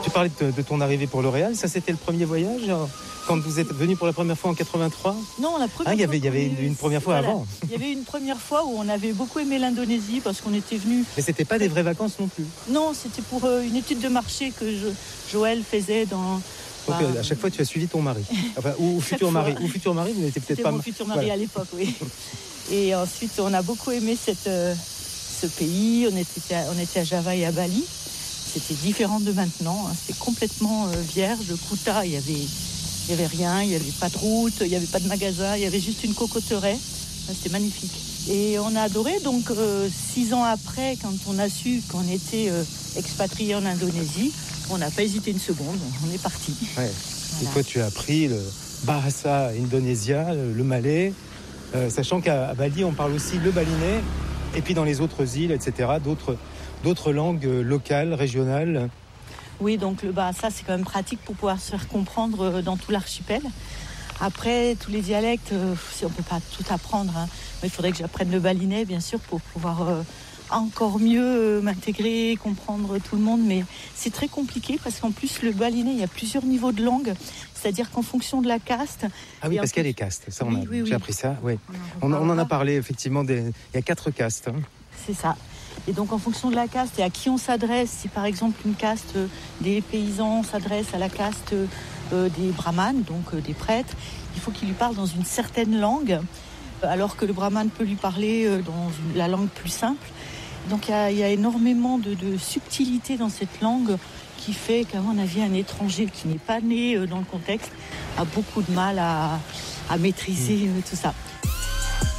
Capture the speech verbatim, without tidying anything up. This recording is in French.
Tu parlais de, de ton arrivée pour L'Oréal, ça c'était le premier voyage quand vous êtes venu pour la première fois en quatre-vingt-trois? Non, la première ah, il y avait, fois. Il y avait une, une première fois voilà. avant. Il y avait une première fois où on avait beaucoup aimé l'Indonésie parce qu'on était venu. Mais c'était pas des vraies vacances non plus. Non, c'était pour euh, une étude de marché que je, Joël faisait dans. Donc bah, euh, à chaque fois tu as suivi ton mari, enfin, ou, ou futur mari, ou futur mari, vous n'étiez peut-être c'était pas. Mon futur mari voilà. à l'époque, oui. Et ensuite, on a beaucoup aimé cette, euh, ce pays. On était, à, on était à Java et à Bali. C'était différent de maintenant. Hein. C'était complètement euh, vierge. Kuta, il y avait, il y avait rien. Il y avait pas de route. Il y avait pas de magasin. Il y avait juste une cocotteraie. C'était magnifique. Et on a adoré. Donc euh, six ans après, quand on a su qu'on était euh, expatriés en Indonésie, on n'a pas hésité une seconde. On est parti. Ouais. Voilà. Et toi, tu as appris le Bahasa Indonesia, le malais, euh, sachant qu'à Bali, on parle aussi le balinais. Et puis dans les autres îles, et cetera, d'autres, d'autres langues locales, régionales. Oui, donc le Bahasa, c'est quand même pratique pour pouvoir se faire comprendre dans tout l'archipel. Après, tous les dialectes, euh, on ne peut pas tout apprendre. Hein. Il faudrait que j'apprenne le balinais, bien sûr, pour pouvoir euh, encore mieux euh, m'intégrer, comprendre tout le monde. Mais c'est très compliqué parce qu'en plus, le balinais, il y a plusieurs niveaux de langue. C'est-à-dire qu'en fonction de la caste... Ah oui, parce plus... qu'il y a les castes. Ça, on oui, a, oui, oui. j'ai appris ça. Oui. On, on, on en a parlé, effectivement. Des... Il y a quatre castes. Hein. C'est ça. Et donc, en fonction de la caste et à qui on s'adresse, si par exemple une caste euh, des paysans s'adresse à la caste euh, des brahmanes, donc euh, des prêtres, il faut qu'il lui parle dans une certaine langue, alors que le brahmane peut lui parler euh, dans une, la langue plus simple. Donc, il y a, il y a énormément de, de subtilité dans cette langue qui fait qu'à mon avis, un étranger qui n'est pas né euh, dans le contexte a beaucoup de mal à, à maîtriser euh, tout ça.